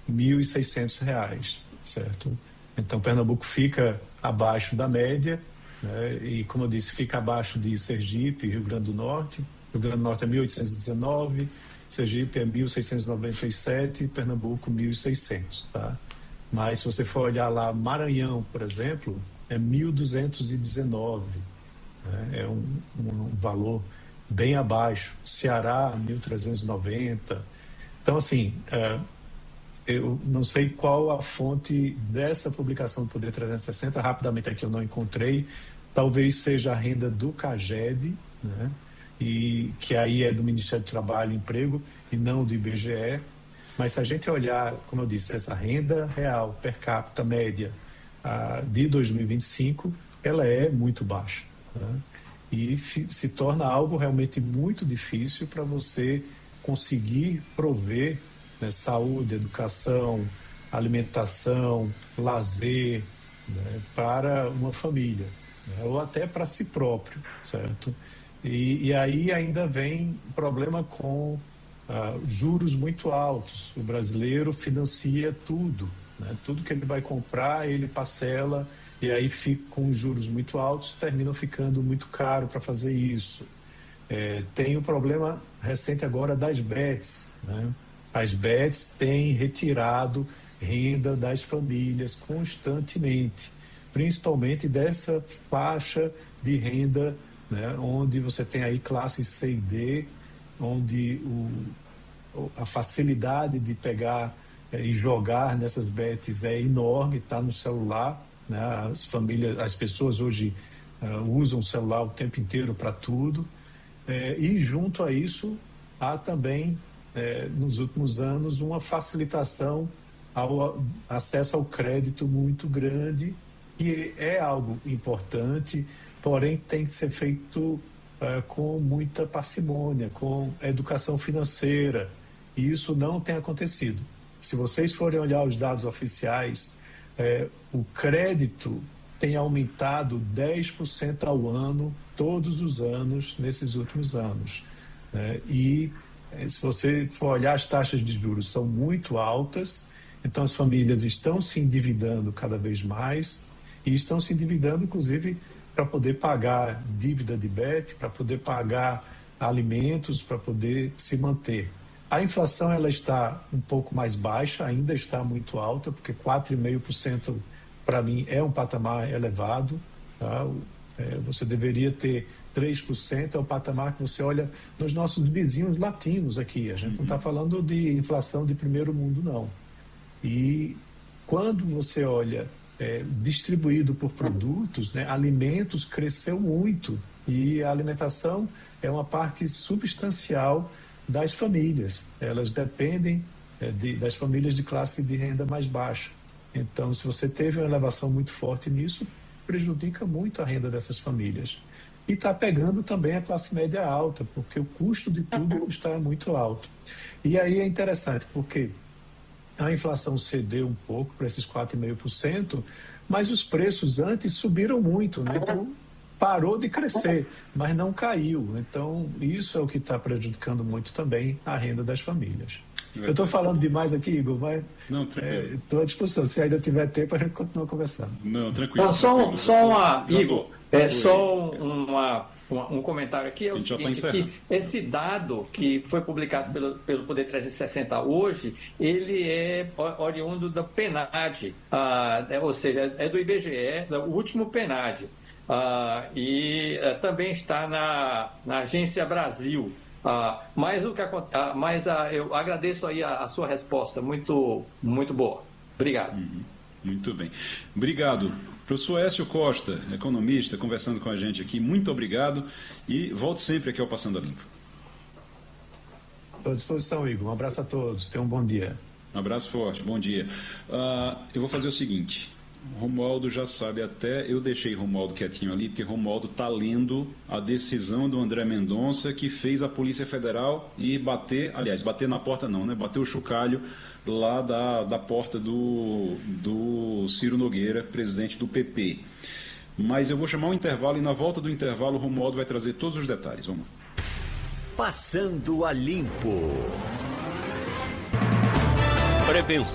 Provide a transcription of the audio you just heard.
R$ 1.600, certo? Então, Pernambuco fica abaixo da média, né? E, como eu disse, fica abaixo de Sergipe, Rio Grande do Norte. Rio Grande do Norte é 1.819, Sergipe é 1.697 e Pernambuco 1.600, tá? Mas se você for olhar lá, Maranhão, por exemplo, é 1.219, né? É um valor bem abaixo. Ceará, 1.390. Então, assim, eu não sei qual a fonte dessa publicação do Poder 360, rapidamente aqui eu não encontrei, talvez seja a renda do CAGED, né? E que aí é do Ministério do Trabalho e Emprego e não do IBGE, mas se a gente olhar, como eu disse, essa renda real per capita média de 2025, ela é muito baixa, né? E se torna algo realmente muito difícil para você conseguir prover, né, saúde, educação, alimentação, lazer, né, para uma família, né, ou até para si próprio, certo? E aí ainda vem problema com juros muito altos. O brasileiro financia tudo, né? Tudo que ele vai comprar, ele parcela, e aí fica com juros muito altos, termina ficando muito caro para fazer isso. Tem o problema recente agora das bets, né? As bets têm retirado renda das famílias constantemente, principalmente dessa faixa de renda, né? Onde você tem aí classe C e D, onde a facilidade de pegar e jogar nessas bets é enorme, está no celular, né? As pessoas hoje usam o celular o tempo inteiro para tudo. E junto a isso, há também, nos últimos anos, uma facilitação ao acesso ao crédito muito grande, que é algo importante, porém tem que ser feito com muita parcimônia, com educação financeira, e isso não tem acontecido. Se vocês forem olhar os dados oficiais, o crédito tem aumentado 10% ao ano, todos os anos, nesses últimos anos, né? E se você for olhar, as taxas de juros são muito altas, então as famílias estão se endividando cada vez mais e estão se endividando, inclusive, para poder pagar dívida de bet, para poder pagar alimentos, para poder se manter. A inflação ela está um pouco mais baixa, ainda está muito alta, porque 4,5% para mim é um patamar elevado, tá? Você deveria ter 3%, é o patamar que você olha nos nossos vizinhos latinos aqui. A gente não está falando de inflação de primeiro mundo, não. E quando você olha distribuído por produtos, né, alimentos cresceu muito, e a alimentação é uma parte substancial das famílias. Elas dependem das famílias de classe de renda mais baixa. Então, se você teve uma elevação muito forte nisso, prejudica muito a renda dessas famílias. E está pegando também a classe média alta, porque o custo de tudo está muito alto. E aí é interessante, porque a inflação cedeu um pouco para esses 4,5%, mas os preços antes subiram muito, né? Então, parou de crescer, mas não caiu. Então, isso é o que está prejudicando muito também a renda das famílias. Eu estou falando demais aqui, Igor, mas estou à disposição. Se ainda tiver tempo, a gente continua conversando. Não, tranquilo. Igor, um comentário aqui, é o seguinte, que esse dado que foi publicado pelo Poder 360 hoje, ele é oriundo da PNAD, ou seja, é do IBGE, do último PNAD, e também está na Agência Brasil. Eu agradeço aí a sua resposta, muito, muito boa. Obrigado. Muito bem. Obrigado. Professor Écio Costa, economista, conversando com a gente aqui, muito obrigado e volte sempre aqui ao Passando a Limpo. Estou à disposição, Igor. Um abraço a todos. Tenham um bom dia. Um abraço forte. Bom dia. Eu vou fazer o seguinte. Romualdo já sabe, até eu deixei Romualdo quietinho ali, porque Romualdo está lendo a decisão do André Mendonça, que fez a Polícia Federal bater na porta não, né? Bater o chocalho lá da porta do Ciro Nogueira, presidente do PP. Mas eu vou chamar um intervalo e na volta do intervalo o Romualdo vai trazer todos os detalhes. Vamos lá. Passando a Limpo. Prevenção.